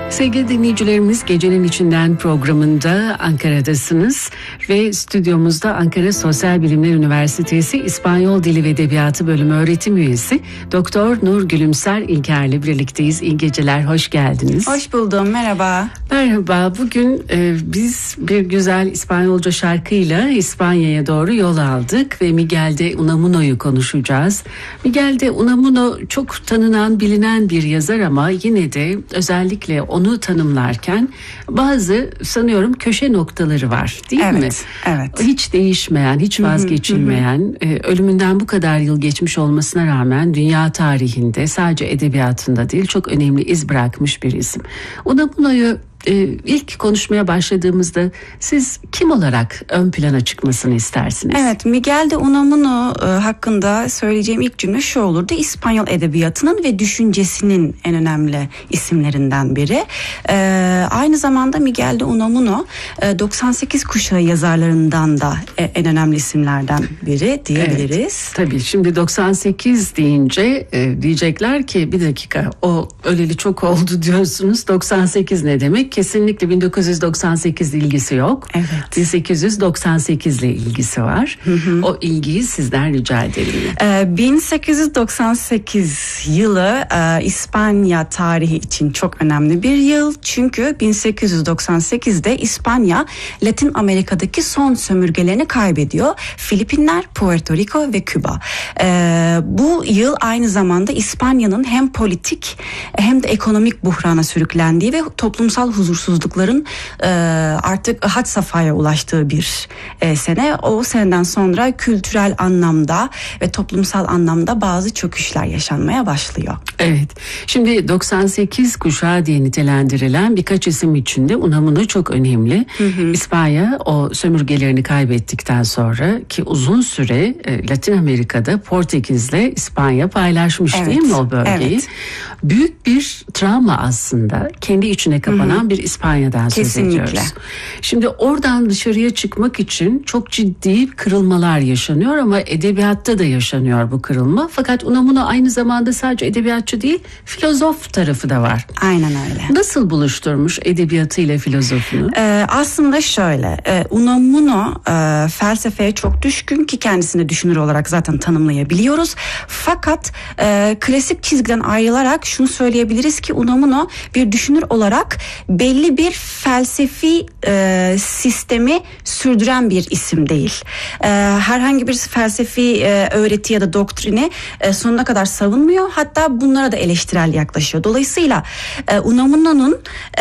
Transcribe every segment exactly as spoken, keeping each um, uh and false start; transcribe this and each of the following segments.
Sevgili dinleyicilerimiz, Gecenin İçinden programında Ankara'dasınız ve stüdyomuzda Ankara Sosyal Bilimler Üniversitesi İspanyol Dili ve Edebiyatı Bölümü öğretim üyesi Doktor Nur Gülümser İlker'le birlikteyiz. İyi geceler, hoş geldiniz. Hoş buldum, merhaba. Merhaba, bugün e, biz bir güzel İspanyolca şarkıyla İspanya'ya doğru yol aldık ve Miguel de Unamuno'yu konuşacağız. Miguel de Unamuno çok tanınan, bilinen bir yazar ama yine de özellikle onu Onu tanımlarken bazı sanıyorum köşe noktaları var, değil evet, mi? Evet. Hiç değişmeyen, hiç vazgeçilmeyen, hı hı. ölümünden bu kadar yıl geçmiş olmasına rağmen dünya tarihinde sadece edebiyatında değil çok önemli iz bırakmış bir isim. Unamuno'yu Ee, ilk konuşmaya başladığımızda siz kim olarak ön plana çıkmasını istersiniz? Evet, Miguel de Unamuno e, hakkında söyleyeceğim ilk cümle şu olurdu: İspanyol edebiyatının ve düşüncesinin en önemli isimlerinden biri. E, aynı zamanda Miguel de Unamuno e, doksan sekiz kuşağı yazarlarından da e, en önemli isimlerden biri diyebiliriz. Evet, tabii şimdi doksan sekiz deyince e, diyecekler ki bir dakika, o öleli çok oldu diyorsunuz. doksan sekiz ne demek? Kesinlikle bin dokuz yüz doksan sekiz ilgisi yok. Evet. bin sekiz yüz doksan sekiz ile ilgisi var. Hı hı. O ilgiyi sizden rica edelim. Ee, bin sekiz yüz doksan sekiz yılı e, İspanya tarihi için çok önemli bir yıl. Çünkü bin sekiz yüz doksan sekizde İspanya Latin Amerika'daki son sömürgelerini kaybediyor. Filipinler, Puerto Rico ve Küba. Ee, bu yıl aynı zamanda İspanya'nın hem politik hem de ekonomik buhrana sürüklendiği ve toplumsal huzursuzlukların e, artık had safhaya ulaştığı bir e, sene. O seneden sonra kültürel anlamda ve toplumsal anlamda bazı çöküşler yaşanmaya başlıyor. Evet. Şimdi doksan sekiz kuşağı diye nitelendirilen birkaç isim içinde Unamuno çok önemli. Hı hı. İspanya o sömürgelerini kaybettikten sonra ki uzun süre e, Latin Amerika'da Portekiz'le İspanya paylaşmış, evet, değil mi o bölgeyi? Evet. Büyük bir travma aslında. Kendi içine kapanan, hı hı, bir İspanya'dan kesinlikle söz ediyoruz. Şimdi oradan dışarıya çıkmak için çok ciddi kırılmalar yaşanıyor ama edebiyatta da yaşanıyor bu kırılma. Fakat Unamuno aynı zamanda sadece edebiyatçı değil, filozof tarafı da var. Aynen öyle. Nasıl buluşturmuş edebiyatıyla filozofunu? Ee, aslında şöyle, e, Unamuno e, felsefeye çok düşkün ki kendisini düşünür olarak zaten tanımlayabiliyoruz. Fakat e, klasik çizgiden ayrılarak şunu söyleyebiliriz ki Unamuno bir düşünür olarak belli bir felsefi e, sistemi sürdüren bir isim değil. E, herhangi bir felsefi e, öğreti ya da doktrini e, sonuna kadar savunmuyor. Hatta bunlara da eleştirel yaklaşıyor. Dolayısıyla e, Unamuno'nun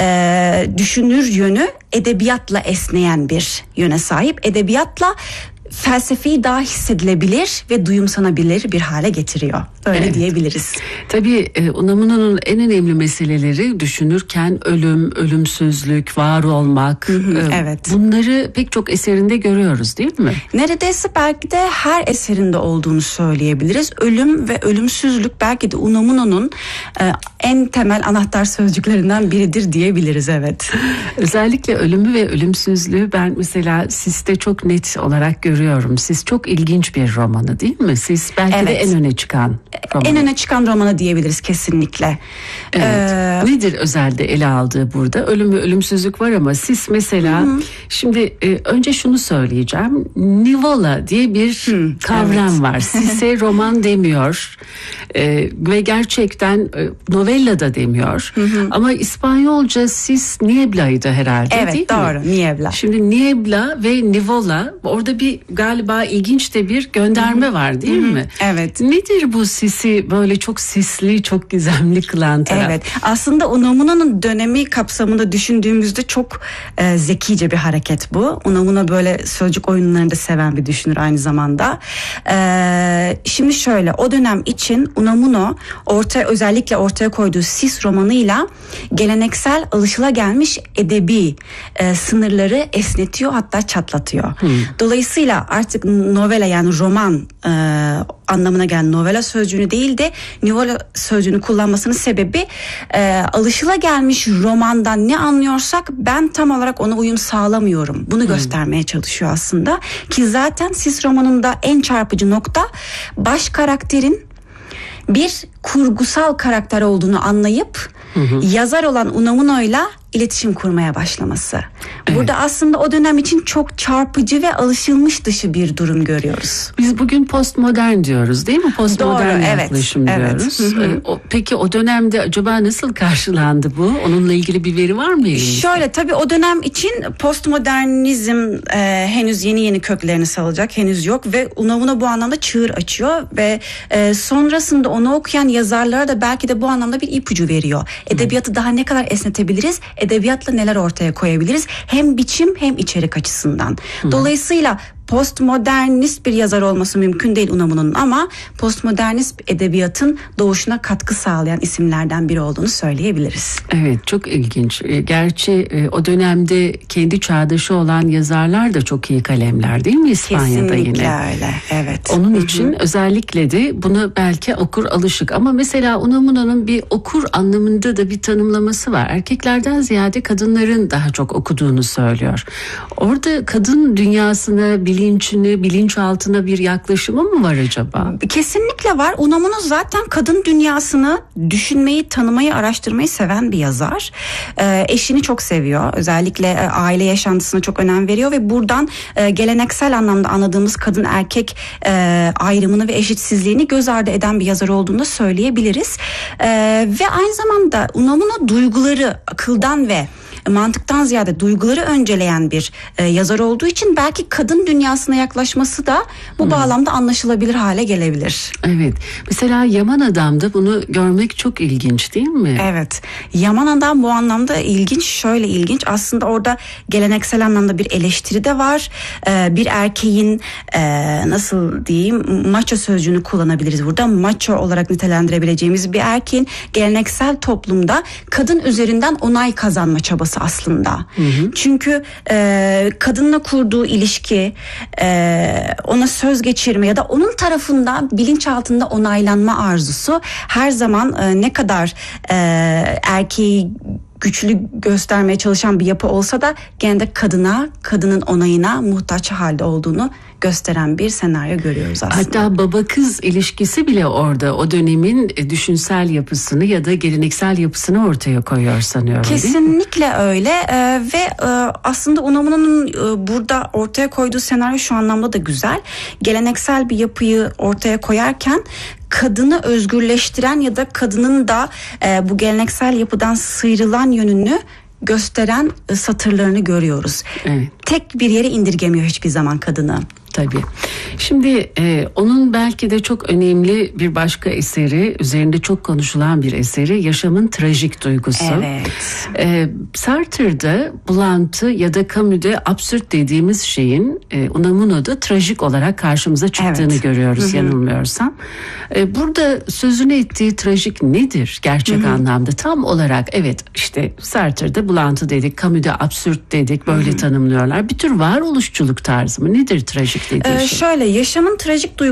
e, düşünür yönü edebiyatla esneyen bir yöne sahip. Edebiyatla felsefeyi daha hissedilebilir ve duyumsanabilir bir hale getiriyor. Öyle, evet, diyebiliriz. Tabii Unamuno'nun en önemli meseleleri düşünürken ölüm, ölümsüzlük, var olmak. Hı hı, evet. Bunları pek çok eserinde görüyoruz, değil mi? Neredeyse belki de her eserinde olduğunu söyleyebiliriz. Ölüm ve ölümsüzlük belki de Unamuno'nun e, en temel anahtar sözcüklerinden biridir diyebiliriz, evet. Özellikle ölümü ve ölümsüzlüğü ben mesela Sis'te çok net olarak görüyorum. Sis çok ilginç bir romanı, değil mi? Sis belki, evet, de en öne çıkan romanı. En öne çıkan romanı diyebiliriz kesinlikle. Evet. Ee, Nedir özelde ele aldığı burada? Ölüm ve ölümsüzlük var ama Sis mesela, hı-hı, şimdi e, önce şunu söyleyeceğim. Nivola diye bir Hı, kavram, evet, var. Sis'e roman demiyor. E, ve gerçekten e, novella da demiyor. Hı hı. Ama İspanyolca Sis Niebla'ydı herhalde, evet, değil doğru, mi? Niebla. Şimdi Niebla ve Nivola, orada bir galiba ilginç de bir gönderme, hı-hı, var, değil, hı-hı, mi? Evet. Nedir bu Sis'i böyle çok sisli, çok gizemli kılan taraf? Evet. Aslında Unamuno'nun dönemi kapsamında düşündüğümüzde çok e, zekice bir hareket bu. Unamuno böyle sözcük oyunlarını da seven bir düşünür aynı zamanda. E, şimdi şöyle, o dönem için Unamuno ortaya, özellikle ortaya koyduğu Sis romanıyla geleneksel alışılagelmiş edebi e, sınırları esnetiyor, hatta çatlatıyor. Hmm. Dolayısıyla artık novela, yani roman e, anlamına gelen novela sözcüğünü değil de novela sözcüğünü kullanmasının sebebi e, alışılagelmiş romandan ne anlıyorsak ben tam olarak ona uyum sağlamıyorum. Bunu hmm. göstermeye çalışıyor aslında. Ki zaten Sis romanında en çarpıcı nokta baş karakterin bir kurgusal karakter olduğunu anlayıp hı hı. yazar olan Unamuno'yla iletişim kurmaya başlaması. Evet. Burada aslında o dönem için çok çarpıcı ve alışılmış dışı bir durum görüyoruz. Biz bugün postmodern diyoruz değil mi? Postmodern Doğru, yaklaşım evet, diyoruz. Evet. Hı hı. O, peki o dönemde acaba nasıl karşılandı bu? Onunla ilgili bir veri var mı elimizde? Şöyle, tabii o dönem için postmodernizm e, henüz yeni yeni köklerini salacak, henüz yok ve Unamuno bu anlamda çığır açıyor ve e, sonrasında onu okuyan yazarlara da belki de bu anlamda bir ipucu veriyor. Edebiyatı hı. daha ne kadar esnetebiliriz? Edebiyatla neler ortaya koyabiliriz? Hem biçim hem içerik açısından. Hı. Dolayısıyla postmodernist bir yazar olması mümkün değil Unamuno'nun ama postmodernist edebiyatın doğuşuna katkı sağlayan isimlerden biri olduğunu söyleyebiliriz. Evet, çok ilginç. Gerçi o dönemde kendi çağdaşı olan yazarlar da çok iyi kalemler değil mi İspanya'da? Kesinlikle yine? öyle, evet. Onun Hı-hı. için özellikle de buna belki okur alışık ama mesela Unamuno'nun bir okur anlamında da bir tanımlaması var. Erkeklerden ziyade kadınların daha çok okuduğunu söylüyor. Orada kadın dünyasına, bilinçini, bilinçaltına bir yaklaşımı mı var acaba? Kesinlikle var. Unamuno zaten kadın dünyasını düşünmeyi, tanımayı, araştırmayı seven bir yazar. Ee, eşini çok seviyor. Özellikle e, aile yaşantısına çok önem veriyor ve buradan e, geleneksel anlamda anladığımız kadın erkek e, ayrımını ve eşitsizliğini göz ardı eden bir yazar olduğunu da söyleyebiliriz. E, ve aynı zamanda Unamuno duyguları akıldan ve mantıktan ziyade duyguları önceleyen bir e, yazar olduğu için belki kadın dünyasına yaklaşması da bu hmm. bağlamda anlaşılabilir hale gelebilir. Evet. Mesela Yaman Adam'da bunu görmek çok ilginç değil mi? Evet. Yaman Adam bu anlamda ilginç. Şöyle ilginç. Aslında orada geleneksel anlamda bir eleştiri de var. Ee, bir erkeğin e, nasıl diyeyim macho sözcüğünü kullanabiliriz burada. Macho olarak nitelendirebileceğimiz bir erkeğin geleneksel toplumda kadın üzerinden onay kazanma çabası aslında. Hı hı. Çünkü e, kadınla kurduğu ilişki, e, ona söz geçirme ya da onun tarafından bilinçaltında onaylanma arzusu her zaman e, ne kadar e, erkeği güçlü göstermeye çalışan bir yapı olsa da gene de kadına, kadının onayına muhtaç halde olduğunu gösteren bir senaryo görüyoruz aslında. Hatta baba kız ilişkisi bile orada o dönemin düşünsel yapısını ya da geleneksel yapısını ortaya koyuyor sanıyorum. Kesinlikle öyle ee, ve e, aslında Unamuno'nun e, burada ortaya koyduğu senaryo şu anlamda da güzel. Geleneksel bir yapıyı ortaya koyarken kadını özgürleştiren ya da kadının da e, bu geleneksel yapıdan sıyrılan yönünü gösteren e, satırlarını görüyoruz. Evet. Tek bir yere indirgemiyor hiçbir zaman kadını. Tabii. Şimdi e, onun belki de çok önemli bir başka eseri, üzerinde çok konuşulan bir eseri Yaşamın Trajik Duygusu. Evet. E, Sartre'da bulantı ya da Camus'da absürt dediğimiz şeyin e, Unamuno'da trajik olarak karşımıza çıktığını evet. görüyoruz. Hı-hı. Yanılmıyorsam. E, burada sözünü ettiği trajik nedir gerçek Hı-hı. anlamda? Tam olarak evet işte Sartre'da bulantı dedik, Camus'da absürt dedik, böyle Hı-hı. tanımlıyorlar. Bir tür varoluşçuluk tarzı mı? Nedir trajik? Ee, şöyle yaşamın trajik duygusu